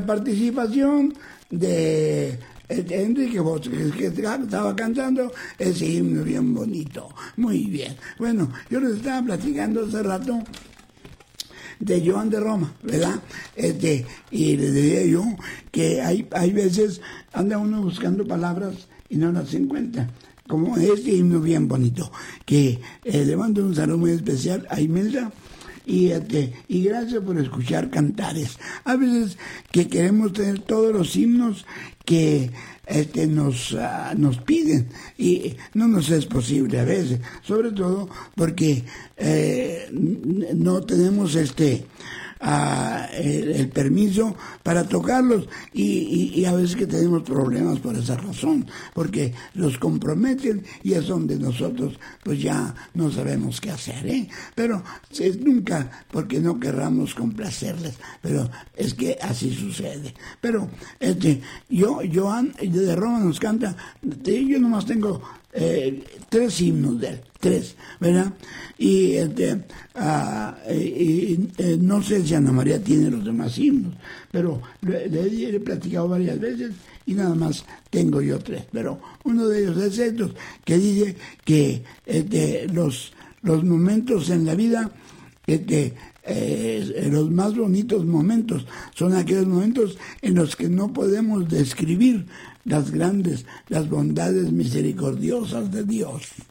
la participación de Enrique Bosch, que estaba cantando ese himno bien bonito. Muy bien. Bueno, yo les estaba platicando hace rato de Joan de Roma, ¿verdad? Y les decía yo que hay veces anda uno buscando palabras y no las encuentra, como este himno bien bonito, que le mando un saludo muy especial a Imelda, y gracias por escuchar Cantares. A veces que queremos tener todos los himnos que nos piden, y no nos es posible a veces, sobre todo porque no tenemos el permiso para tocarlos, y a veces que tenemos problemas por esa razón, porque los comprometen y es donde nosotros pues ya no sabemos qué hacer, pero es nunca porque no querramos complacerles, pero es que así sucede. Pero Joan de Roma nos canta, yo nomás tengo 3 himnos de él, 3, ¿verdad? Y no sé si Ana María tiene los demás himnos, pero le he platicado varias veces y nada más tengo yo 3, pero uno de ellos es estos, que dice que los momentos en la vida, los más bonitos momentos son aquellos momentos en los que no podemos describir las bondades misericordiosas de Dios.